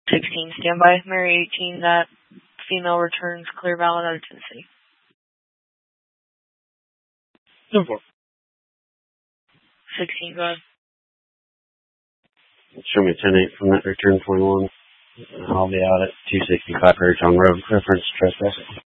16, standby. Mary 18, that female returns clear valid out of Tennessee. 10-4. 16, go ahead. Show me 10-8 from that return 21. I'll be out at 265 Hurricane Road. Reference trespassing.